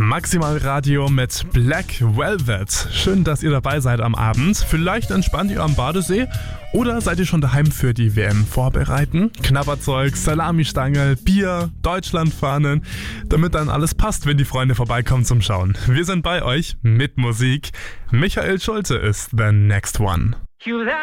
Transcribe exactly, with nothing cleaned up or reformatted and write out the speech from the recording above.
Maximal Radio mit Black Velvet. Schön, dass ihr dabei seid am Abend. Vielleicht entspannt ihr am Badesee oder seid ihr schon daheim für die W M vorbereiten? Knabberzeug, Salamistange, Bier, Deutschlandfahnen, damit dann alles passt, wenn die Freunde vorbeikommen zum Schauen. Wir sind bei euch mit Musik. Michael Schulte ist the next one. You